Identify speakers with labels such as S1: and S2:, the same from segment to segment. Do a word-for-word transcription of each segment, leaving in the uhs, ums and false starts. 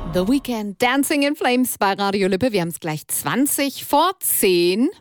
S1: The Weeknd, Dancing in Flames bei Radio Lippe. Wir haben es gleich zwanzig vor zehn.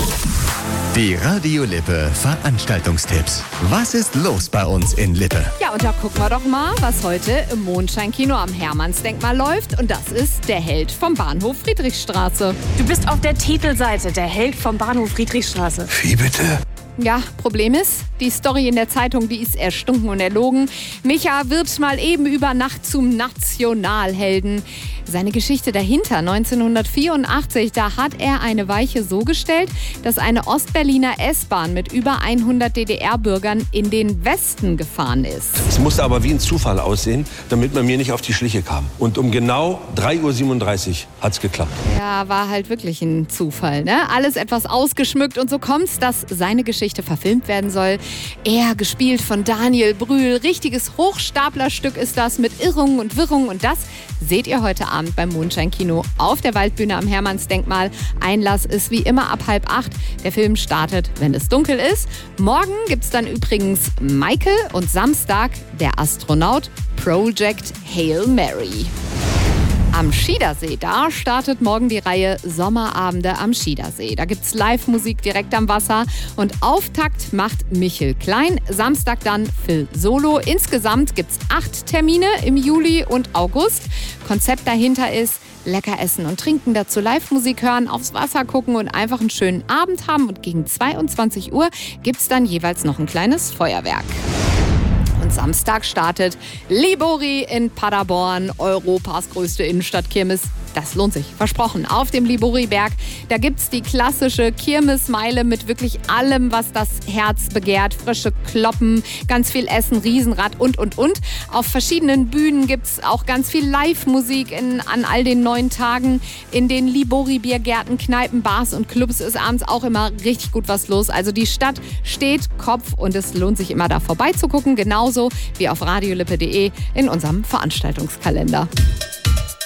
S2: Die Radio Lippe Veranstaltungstipps. Was ist los bei uns in Lippe?
S1: Ja, und da gucken wir doch mal, was heute im Mondscheinkino am Hermannsdenkmal läuft. Und das ist der Held vom Bahnhof Friedrichstraße.
S3: Du bist auf der Titelseite, der Held vom Bahnhof Friedrichstraße.
S2: Wie bitte?
S1: Ja, Problem ist, die Story in der Zeitung, die ist erstunken und erlogen. Micha wird mal eben über Nacht zum Nationalhelden. Seine Geschichte dahinter, neunzehnhundertvierundachtzig, da hat er eine Weiche so gestellt, dass eine Ostberliner S-Bahn mit über hundert D D R-Bürgern in den Westen gefahren ist.
S4: Es musste aber wie ein Zufall aussehen, damit man mir nicht auf die Schliche kam. Und um genau drei Uhr siebenunddreißig hat es geklappt.
S1: Ja, war halt wirklich ein Zufall, ne? Alles etwas ausgeschmückt und so kommt's, dass seine Geschichte verfilmt werden soll. Er, gespielt von Daniel Brühl, richtiges Hochstaplerstück ist das mit Irrungen und Wirrungen und das seht ihr heute Abend beim Mondscheinkino auf der Waldbühne am Hermannsdenkmal. Einlass ist wie immer ab halb acht. Der Film startet, wenn es dunkel ist. Morgen gibt's dann übrigens Michael und Samstag der Astronaut Project Hail Mary. Am Schiedersee, da startet morgen die Reihe Sommerabende am Schiedersee. Da gibt's Live-Musik direkt am Wasser und Auftakt macht Michel Klein. Samstag dann Phil Solo. Insgesamt gibt's acht Termine im Juli und August. Konzept dahinter ist lecker essen und trinken, dazu Live-Musik hören, aufs Wasser gucken und einfach einen schönen Abend haben. Und gegen zweiundzwanzig Uhr gibt's dann jeweils noch ein kleines Feuerwerk. Und Samstag startet Libori in Paderborn, Europas größte Innenstadtkirmes. Das lohnt sich, versprochen. Auf dem Libori-Berg, da gibt's die klassische Kirmesmeile mit wirklich allem, was das Herz begehrt. Frische Kloppen, ganz viel Essen, Riesenrad und, und, und. Auf verschiedenen Bühnen gibt's auch ganz viel Live-Musik in, an all den neun Tagen. In den Libori-Biergärten, Kneipen, Bars und Clubs ist abends auch immer richtig gut was los. Also die Stadt steht Kopf und es lohnt sich immer da vorbeizugucken. Genauso wie auf radiolippe punkt de in unserem Veranstaltungskalender.